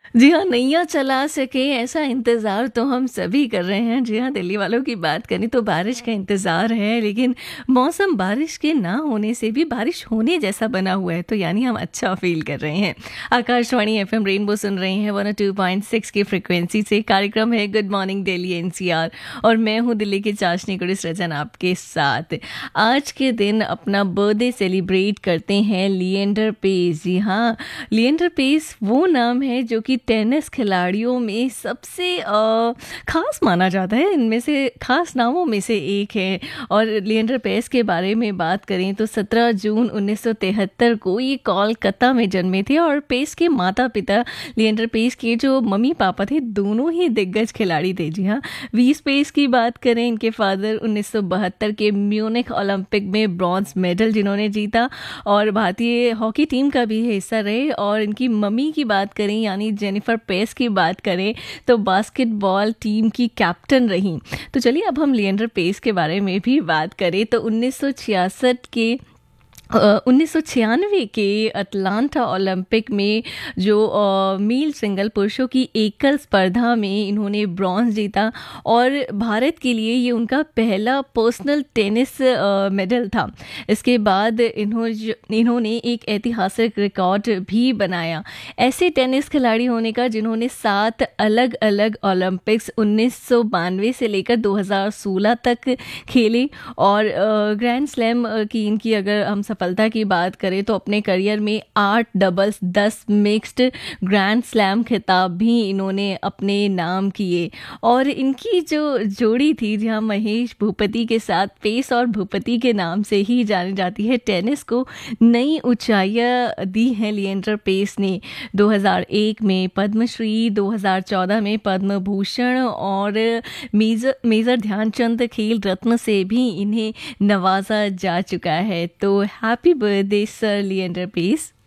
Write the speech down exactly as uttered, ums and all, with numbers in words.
जी हाँ, नैया चला सके ऐसा इंतज़ार तो हम सभी कर रहे हैं। जी हाँ, दिल्ली वालों की बात करें तो बारिश का इंतज़ार है, लेकिन मौसम बारिश के ना होने से भी बारिश होने जैसा बना हुआ है, तो यानी हम अच्छा फ़ील कर रहे हैं। आकाशवाणी एफ़एम रेनबो सुन रहे हैं one O two point six की फ्रीक्वेंसी से। कार्यक्रम है गुड मॉर्निंग दिल्ली एनसीआर और मैं हूँ दिल्ली की चाशनी गुडी सृजन आपके साथ। आज के दिन अपना बर्थडे सेलिब्रेट करते हैं लिएंडर पेस। जी हाँ, लिएंडर पेस वो नाम है जो कि टेनिस खिलाड़ियों में सबसे अ, खास माना जाता है, इनमें से खास नामों में से एक है। और लिएंडर पेस के बारे में बात करें तो सत्रह जून उन्नीस सौ तिहत्तर को ये कोलकाता में जन्मे थे और पेस के माता पिता लिएंडर पेस के जो मम्मी पापा थे दोनों ही दिग्गज खिलाड़ी थे। जी हाँ, वीस पेस की बात करें, इनके फादर उन्नीस सौ बहत्तर के म्यूनिख ओलंपिक में ब्रॉन्ज मेडल जिन्होंने जीता और भारतीय हॉकी टीम का भी हिस्सा रहे। और इनकी मम्मी की बात करें यानी जेनिफर पेस की बात करें तो बास्केटबॉल टीम की कैप्टन रहीं। तो चलिए अब हम लिएंडर पेस के बारे में भी बात करें तो उन्नीस सौ छियासठ के उन्नीस सौ छियानवे के अटलांटा ओलंपिक में जो अ, मेल सिंगल पुरुषों की एकल स्पर्धा में इन्होंने ब्रॉन्ज जीता और भारत के लिए ये उनका पहला पर्सनल टेनिस अ, मेडल था। इसके बाद इन्हों इन्होंने एक ऐतिहासिक रिकॉर्ड भी बनाया ऐसे टेनिस खिलाड़ी होने का जिन्होंने सात अलग अलग ओलंपिक्स उन्नीस सौ बानवे से लेकर दो हज़ार सोलह तक खेले। और अ, ग्रैंड स्लैम अ, की इनकी अगर हम सफलता की बात करें तो अपने करियर में आठ डबल्स दस मिक्स्ड ग्रैंड स्लैम खिताब भी इन्होंने अपने नाम किए। और इनकी जो जोड़ी थी जहाँ महेश भूपति के साथ, पेस और भूपति के नाम से ही जानी जाती है, टेनिस को नई ऊंचाइयां दी हैं लिएंडर पेस ने। दो हज़ार एक में पद्मश्री, दो हज़ार चौदह में पद्म भूषण और मेजर मेजर ध्यानचंद खेल रत्न से भी इन्हें नवाजा जा चुका है। तो happy birthday sir Leander pace.